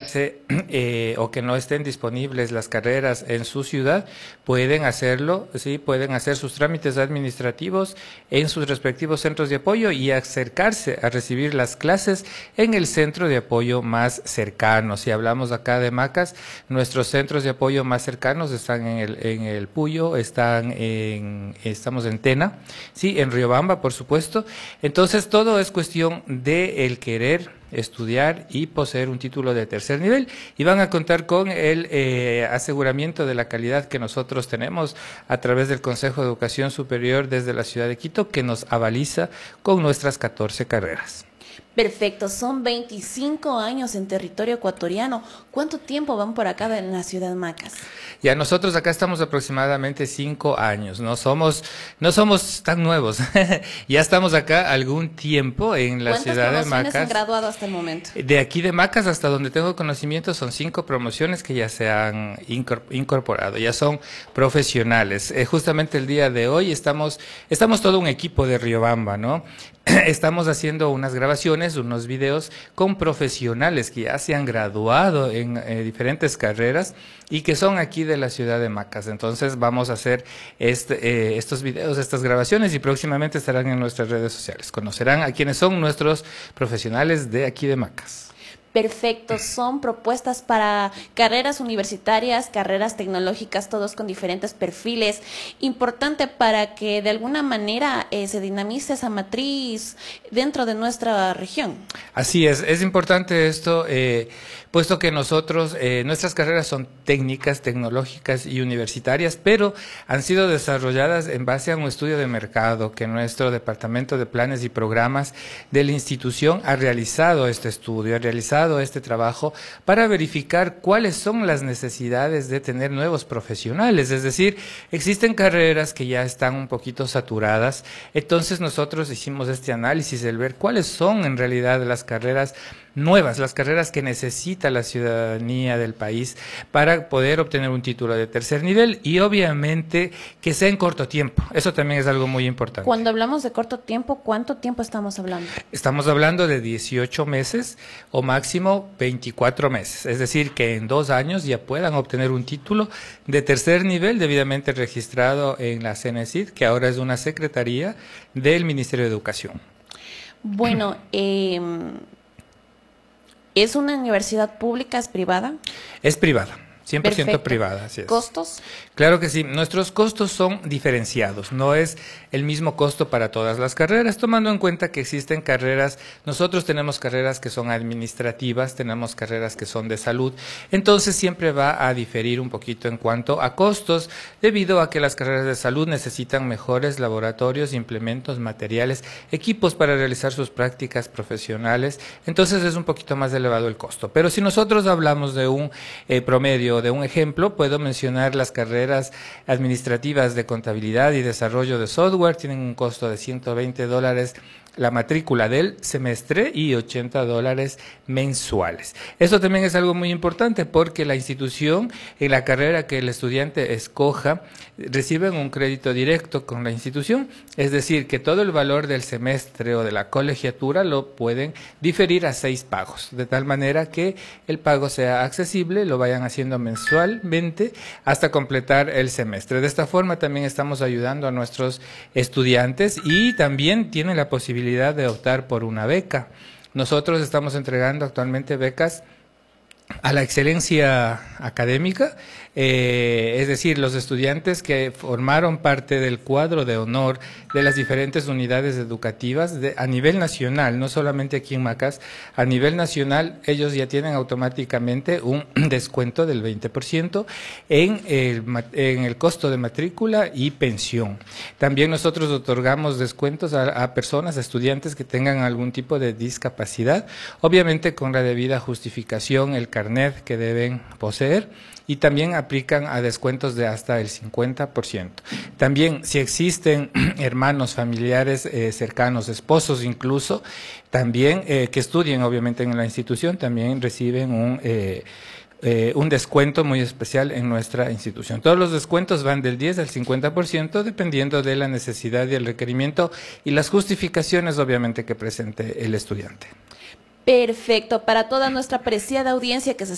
encontrarse o que no estén disponibles las carreras en su ciudad, pueden hacerlo, sí, pueden hacer sus trámites administrativos en sus respectivos centros de apoyo y acercarse a recibir las clases en el centro de apoyo más cercano. Si hablamos acá de Macas, nuestros centros de apoyo más cercanos están en el Puyo, estamos en Tena, sí, en Riobamba, por supuesto. Entonces, todo es cuestión de el querer estudiar y poseer un título de tercer nivel, y van a contar con el aseguramiento de la calidad que nosotros tenemos a través del Consejo de Educación Superior desde la ciudad de Quito, que nos avaliza con nuestras 14 carreras. Perfecto, son 25 años en territorio ecuatoriano. ¿Cuánto tiempo van por acá en la ciudad de Macas? Ya nosotros acá estamos aproximadamente 5 años, no somos tan nuevos. Ya estamos acá algún tiempo en la ciudad de Macas. ¿Cuántas promociones han graduado hasta el momento? De aquí de Macas, hasta donde tengo conocimiento, son 5 promociones que ya se han incorporado, ya son profesionales. Justamente el día de hoy estamos todo un equipo de Riobamba, ¿no? Estamos haciendo unas grabaciones, unos videos con profesionales que ya se han graduado en diferentes carreras y que son aquí de la ciudad de Macas. Entonces vamos a hacer estos videos, estas grabaciones, y próximamente estarán en nuestras redes sociales. Conocerán a quienes son nuestros profesionales de aquí de Macas. Perfecto, son propuestas para carreras universitarias, carreras tecnológicas, todos con diferentes perfiles. Importante para que de alguna manera se dinamice esa matriz dentro de nuestra región. Así es importante esto, puesto que nosotros, nuestras carreras son técnicas, tecnológicas y universitarias, pero han sido desarrolladas en base a un estudio de mercado que nuestro Departamento de Planes y Programas de la institución ha realizado este estudio, ha realizado este trabajo para verificar cuáles son las necesidades de tener nuevos profesionales. Es decir, existen carreras que ya están un poquito saturadas, entonces nosotros hicimos este análisis, el ver cuáles son en realidad las carreras nuevas, las carreras que necesita la ciudadanía del país para poder obtener un título de tercer nivel, y obviamente que sea en corto tiempo. Eso también es algo muy importante. Cuando hablamos de corto tiempo, ¿cuánto tiempo estamos hablando? Estamos hablando de 18 meses o máximo 24 meses, es decir, que en 2 años ya puedan obtener un título de tercer nivel debidamente registrado en la CENESID, que ahora es una secretaría del Ministerio de Educación. Bueno, ¿es una universidad pública, es privada? Es privada, 100% Perfecto. privada, así es. ¿Costos? Claro que sí, nuestros costos son diferenciados, no es el mismo costo para todas las carreras, tomando en cuenta que existen carreras, nosotros tenemos carreras que son administrativas, tenemos carreras que son de salud, entonces siempre va a diferir un poquito en cuanto a costos, debido a que las carreras de salud necesitan mejores laboratorios, implementos, materiales, equipos para realizar sus prácticas profesionales, entonces es un poquito más elevado el costo. Pero si nosotros hablamos de un promedio, de un ejemplo, puedo mencionar las carreras administrativas de contabilidad y desarrollo de software, tienen un costo de $120 la matrícula del semestre y $80 mensuales. Esto también es algo muy importante porque la institución, en la carrera que el estudiante escoja, reciben un crédito directo con la institución, es decir, que todo el valor del semestre o de la colegiatura lo pueden diferir a 6 pagos, de tal manera que el pago sea accesible, lo vayan haciendo mensualmente hasta completar el semestre. De esta forma también estamos ayudando a nuestros estudiantes y también tienen la posibilidad de optar por una beca. Nosotros estamos entregando actualmente becas a la excelencia académica, es decir, los estudiantes que formaron parte del cuadro de honor de las diferentes unidades educativas a nivel nacional, no solamente aquí en Macas, a nivel nacional ellos ya tienen automáticamente un descuento del 20% en el costo de matrícula y pensión. También nosotros otorgamos descuentos a personas, a estudiantes que tengan algún tipo de discapacidad, obviamente con la debida justificación, el carnet que deben poseer, y también aplican a descuentos de hasta el 50%. También, si existen hermanos, familiares cercanos, esposos incluso, también que estudien obviamente en la institución, también reciben un descuento muy especial en nuestra institución. Todos los descuentos van del 10 al 50% dependiendo de la necesidad y el requerimiento y las justificaciones obviamente que presente el estudiante. Perfecto, para toda nuestra apreciada audiencia que se